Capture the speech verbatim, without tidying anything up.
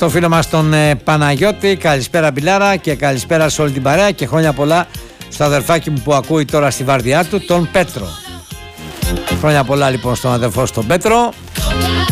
στο φίλο μας τον ε, Παναγιώτη. Καλησπέρα Μπιλάρα και καλησπέρα σε όλη την παρέα και χρόνια πολλά στο αδερφάκι μου που ακούει τώρα στη βάρδιά του, τον Πέτρο. Χρόνια πολλά λοιπόν στον αδερφό στον Πέτρο.